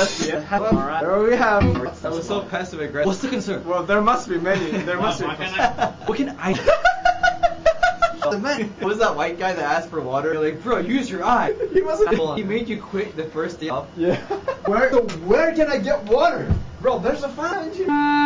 That's the end. Alright. There we have. That was so passive aggressive. What's the concern? Well, there must be many. There must be. What can I do? The man. What was that white guy that asked for water? You're like, bro, use your eye. He wasn't. He made you quit the first day off. Yeah. Where can I get water? Bro, there's a fountain.